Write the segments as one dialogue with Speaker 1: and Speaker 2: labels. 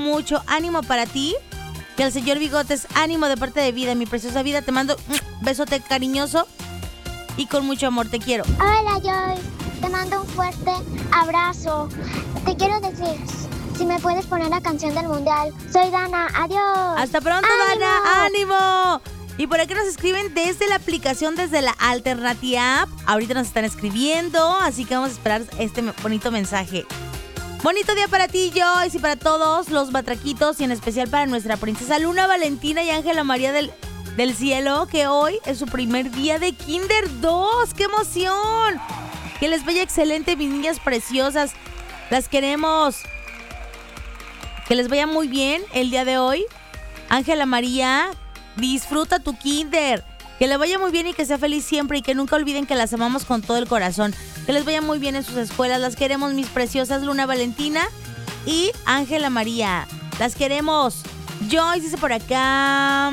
Speaker 1: mucho ánimo para ti. Que el señor Bigotes, ánimo de parte de Vida, mi preciosa Vida. Te mando besote cariñoso y con mucho amor. Te quiero.
Speaker 2: Hola, Joy. Te mando un fuerte abrazo. Te quiero decir, si me puedes poner la canción del mundial. Soy Dana. Adiós.
Speaker 1: Hasta pronto,
Speaker 2: ¡Ánimo!
Speaker 1: Dana. ¡Ánimo! Y por aquí nos escriben desde la aplicación, desde la Alternativa App. Ahorita nos están escribiendo, así que vamos a esperar este bonito mensaje. Bonito día para ti, Joyce, y para todos los batraquitos, y en especial para nuestra princesa Luna Valentina y Ángela María del Cielo, que hoy es su primer día de Kinder 2. ¡Qué emoción! Que les vaya excelente, mis niñas preciosas. Las queremos. Que les vaya muy bien el día de hoy. Ángela María, disfruta tu Kinder. Que le vaya muy bien y que sea feliz siempre, y que nunca olviden que las amamos con todo el corazón. Que les vaya muy bien en sus escuelas. Las queremos, mis preciosas Luna Valentina y Ángela María. Las queremos. Joyce dice por acá.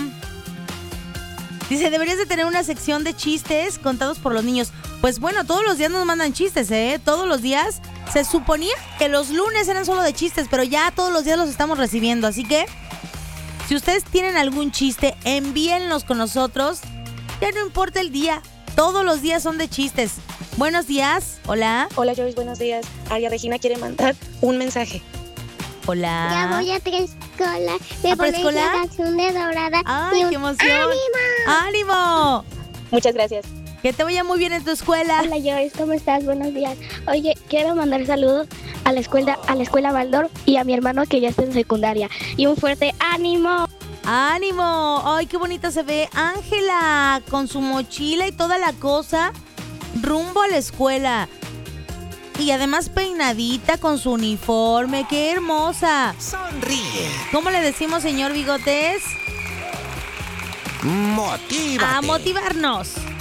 Speaker 1: Dice, deberías de tener una sección de chistes contados por los niños. Pues bueno, todos los días nos mandan chistes, Todos los días. Se suponía que los lunes eran solo de chistes, pero ya todos los días los estamos recibiendo. Así que, si ustedes tienen algún chiste, envíenlos con nosotros. Ya no importa el día, todos los días son de chistes. Buenos días, hola.
Speaker 3: Hola, Joyce, buenos días. Aria Regina quiere mandar un mensaje.
Speaker 1: Hola.
Speaker 2: Ya voy a preescolar. Me pones
Speaker 1: preescolar?
Speaker 2: la canción de Dorada.
Speaker 1: ¡Ay, qué emoción!
Speaker 2: ¡Ánimo!
Speaker 1: ¡Ánimo!
Speaker 3: Muchas gracias.
Speaker 1: Que te vaya muy bien en tu escuela.
Speaker 4: Hola, Joyce, ¿cómo estás? Buenos días. Oye, quiero mandar saludos a la escuela Baldor y a mi hermano que ya está en secundaria. Y un fuerte ánimo.
Speaker 1: ¡Ánimo! ¡Ay, qué bonita se ve Ángela! Con su mochila y toda la cosa, rumbo a la escuela. Y además peinadita con su uniforme. ¡Qué hermosa!
Speaker 5: Sonríe.
Speaker 1: ¿Cómo le decimos, señor Bigotes?
Speaker 5: Motívate.
Speaker 1: A motivarnos.